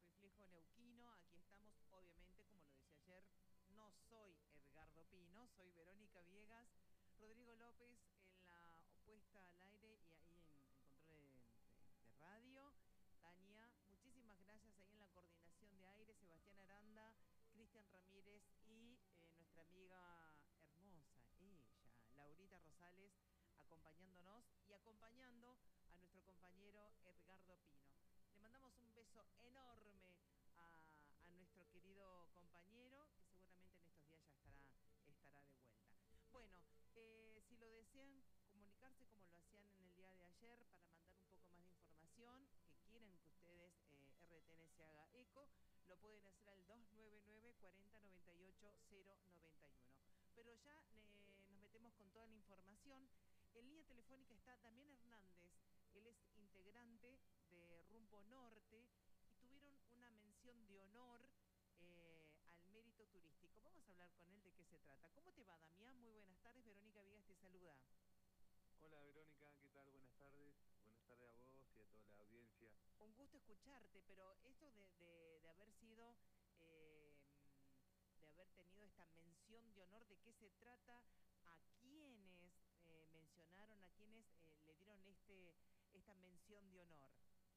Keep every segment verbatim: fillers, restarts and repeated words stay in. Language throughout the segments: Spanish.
Reflejo Neuquino. Aquí estamos, obviamente, como lo decía ayer, no soy Edgardo Pino, soy Verónica Viegas, Rodrigo López en la opuesta al aire y ahí en, en control de, de, de radio. Tania, muchísimas gracias ahí en la coordinación de aire, Sebastián Aranda, Cristian Ramírez y eh, nuestra amiga hermosa, ella, Laurita Rosales, acompañándonos y acompañando a nuestro compañero Edgardo Pino. Le mandamos un beso enorme a, a nuestro querido compañero, que seguramente en estos días ya estará, estará de vuelta. Bueno, eh, si lo desean comunicarse como lo hacían en el día de ayer para mandar un poco más de información, que quieren que ustedes, eh, R T N se haga eco, lo pueden hacer al dos nueve nueve, cuarenta, noventa y ocho, cero noventa y uno. Pero ya eh, nos metemos con toda la información. En línea telefónica está Damián Hernández, él es integrante de Rumbo Norte y tuvieron una mención de honor eh, al mérito turístico. Vamos a hablar con él de qué se trata. ¿Cómo te va, Damián? Muy buenas tardes. Verónica Viegas te saluda. Hola Verónica, ¿qué tal? Buenas tardes. Buenas tardes a vos y a toda la audiencia. Un gusto escucharte, pero esto de, de, de haber sido, eh, de haber tenido esta mención de honor, ¿de qué se trata? ¿A quiénes eh, mencionaron, a quiénes eh, le dieron este, esta mención de honor?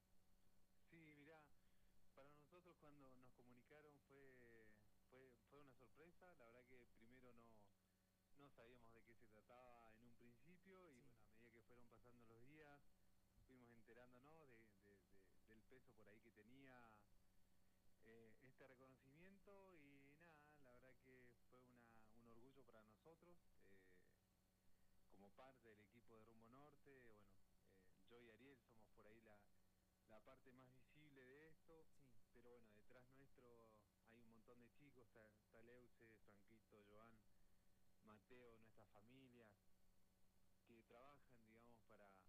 Sí, mirá, para nosotros cuando nos comunicaron fue, fue, fue una sorpresa. La verdad que primero no, no sabíamos de qué se trataba en un principio y Sí. bueno, a medida que fueron pasando los días, fuimos enterándonos de, de, de, del peso por ahí que tenía eh, este reconocimiento y nada, la verdad que fue una, un orgullo para nosotros. Eh, como parte del equipo de Rumbo Norte, bueno, eh, yo y Ariel somos por ahí la, la parte más visible de esto, Sí. pero bueno, detrás nuestro hay un montón de chicos, está, está Leuce, Franquito, Joan, Mateo, nuestras familias, que trabajan, digamos, para,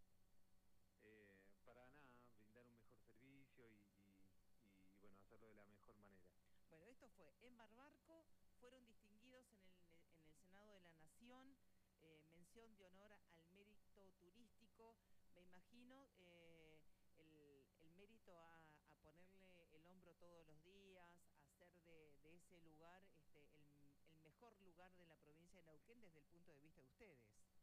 eh, para nada, brindar un mejor servicio y, y, y, bueno, hacerlo de la mejor manera. Bueno, esto fue en Barbarco, fueron distinguidos en el, en el Senado de la Nación, eh, mención de honor al mérito turístico, me imagino eh, el, el mérito a, a ponerle el hombro todos los días, a hacer de, de ese lugar este, el, el mejor lugar de la provincia de Neuquén desde el punto de vista de ustedes.